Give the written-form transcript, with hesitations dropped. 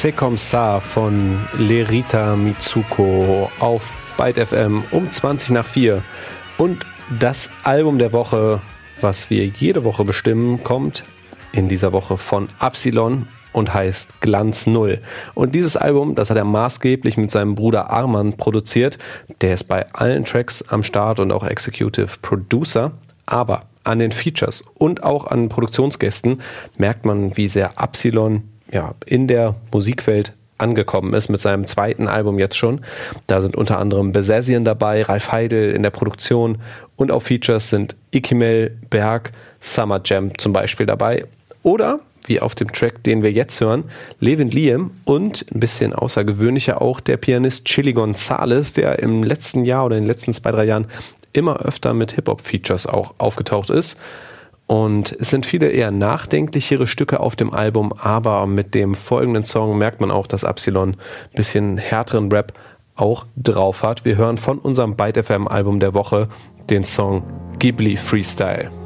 C'est comme ça von Lerita Mitsuko auf Byte FM um 4:20. Und das Album der Woche, was wir jede Woche bestimmen, kommt in dieser Woche von Absilon und heißt Glanz Null. Und dieses Album, das hat er maßgeblich mit seinem Bruder Arman produziert. Der ist bei allen Tracks am Start und auch Executive Producer. Aber an den Features und auch an Produktionsgästen merkt man, wie sehr Absilon in der Musikwelt angekommen ist, mit seinem zweiten Album jetzt schon. Da sind unter anderem Besazian dabei, Ralf Heidel in der Produktion und auf Features sind Ikimel, Berg, Summer Jam zum Beispiel dabei. Oder, wie auf dem Track, den wir jetzt hören, Levin Liam und ein bisschen außergewöhnlicher auch der Pianist Chili Gonzalez, der im letzten Jahr oder in den letzten 2-3 Jahren immer öfter mit Hip-Hop-Features auch aufgetaucht ist. Und es sind viele eher nachdenklichere Stücke auf dem Album, aber mit dem folgenden Song merkt man auch, dass Absilon ein bisschen härteren Rap auch drauf hat. Wir hören von unserem Byte FM Album der Woche den Song Ghibli Freestyle.